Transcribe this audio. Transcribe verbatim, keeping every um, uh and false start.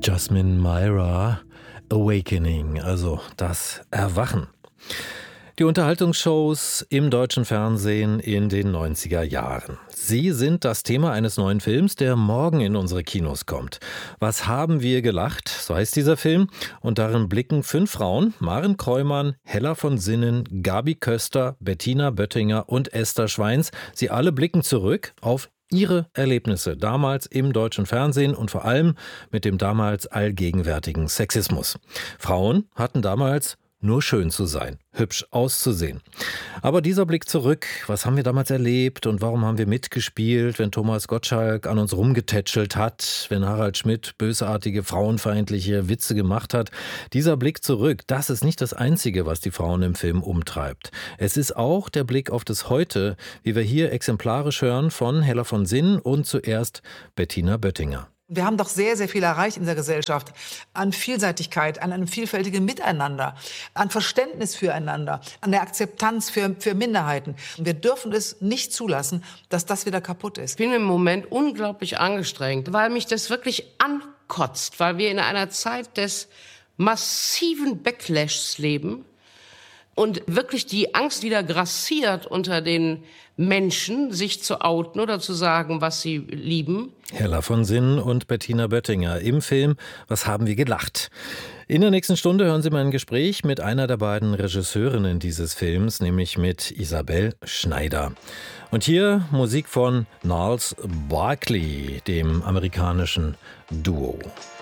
Jasmine Myra, Awakening, also das Erwachen. Die Unterhaltungsshows im deutschen Fernsehen in den neunziger Jahren. Sie sind das Thema eines neuen Films, der morgen in unsere Kinos kommt. Was haben wir gelacht? So heißt dieser Film. Und darin blicken fünf Frauen, Maren Kreumann, Hella von Sinnen, Gabi Köster, Bettina Böttinger und Esther Schweins. Sie alle blicken zurück auf ihre Erlebnisse damals im deutschen Fernsehen und vor allem mit dem damals allgegenwärtigen Sexismus. Frauen hatten damals nur schön zu sein, hübsch auszusehen. Aber dieser Blick zurück, was haben wir damals erlebt und warum haben wir mitgespielt, wenn Thomas Gottschalk an uns rumgetätschelt hat, wenn Harald Schmidt bösartige, frauenfeindliche Witze gemacht hat. Dieser Blick zurück, das ist nicht das Einzige, was die Frauen im Film umtreibt. Es ist auch der Blick auf das Heute, wie wir hier exemplarisch hören von Hella von Sinnen und zuerst Bettina Böttinger. Wir haben doch sehr, sehr viel erreicht in dieser Gesellschaft. An Vielseitigkeit, an einem vielfältigen Miteinander, an Verständnis füreinander, an der Akzeptanz für, für Minderheiten. Wir dürfen es nicht zulassen, dass das wieder kaputt ist. Ich bin im Moment unglaublich angestrengt, weil mich das wirklich ankotzt, weil wir in einer Zeit des massiven Backlashs leben und wirklich die Angst wieder grassiert unter den Menschen, sich zu outen oder zu sagen, was sie lieben. Hella von Sinnen und Bettina Böttinger im Film Was haben wir gelacht? In der nächsten Stunde hören Sie mein Gespräch mit einer der beiden Regisseurinnen dieses Films, nämlich mit Isabel Schneider. Und hier Musik von Gnarls Barkley, dem amerikanischen Duo.